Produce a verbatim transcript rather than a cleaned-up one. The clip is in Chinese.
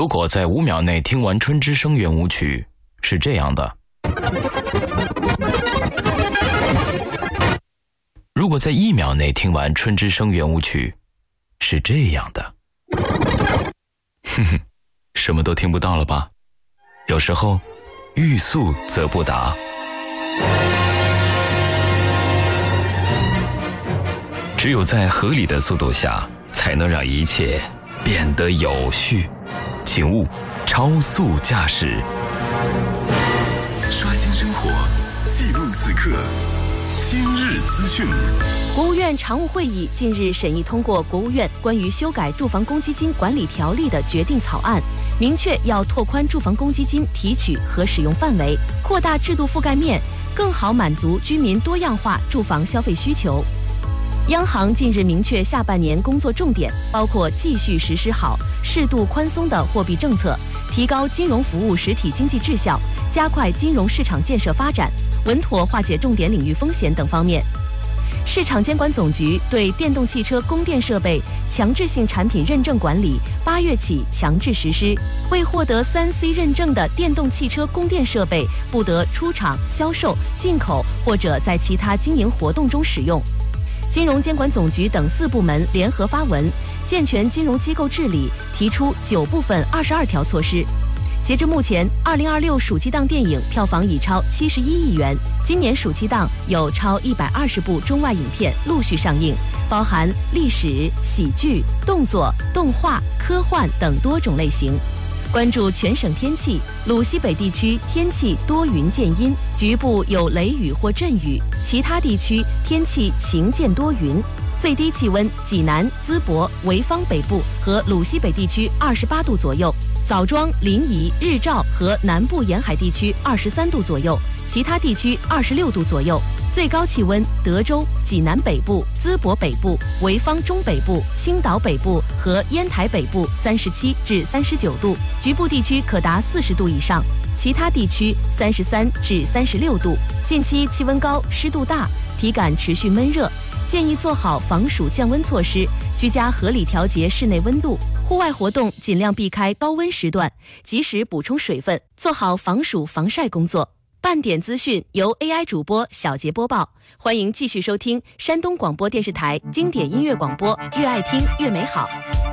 如果在五秒内听完《春之声》圆舞曲，是这样的；如果在一秒内听完《春之声》圆舞曲，是这样的。哼哼，什么都听不到了吧？有时候，欲速则不达。只有在合理的速度下，才能让一切变得有序。请勿超速驾驶。 刷新生活，记录此刻。今日资讯。 国务院常务会议近日审议通过国务院关于修改住房公积金管理条例的决定草案，明确要拓宽住房公积金提取和使用范围，扩大制度覆盖面，更好满足居民多样化住房消费需求。央行近日明确下半年工作重点，包括继续实施好适度宽松的货币政策，提高金融服务实体经济质效，加快金融市场建设发展，稳妥化解重点领域风险等方面。市场监管总局对电动汽车供电设备强制性产品认证管理八月起强制实施，未获得三 C 认证的电动汽车供电设备不得出厂、销售、进口或者在其他经营活动中使用。金融监管总局等四部门联合发文，健全金融机构治理，提出九部分二十二条措施。截至目前，二零二六暑期档电影票房已超七十一亿元。今年暑期档有超一百二十部中外影片陆续上映，包含历史、喜剧、动作、动画、科幻等多种类型。关注全省天气，鲁西北地区天气多云见阴，局部有雷雨或阵雨，其他地区天气晴见多云。最低气温，济南、淄博、潍坊北部和鲁西北地区二十八度左右，枣庄、临沂、日照和南部沿海地区二十三度左右，其他地区二十六度左右。最高气温，德州、济南北部、淄博北部、潍坊中北部、青岛北部和烟台北部三十七至三十九度，局部地区可达四十度以上，其他地区三十三至三十六度。近期气温高，湿度大，体感持续闷热，建议做好防暑降温措施，居家合理调节室内温度，户外活动尽量避开高温时段，及时补充水分，做好防暑防晒工作。半点资讯由 A I 主播小杰播报，欢迎继续收听山东广播电视台经典音乐广播，越爱听越美好。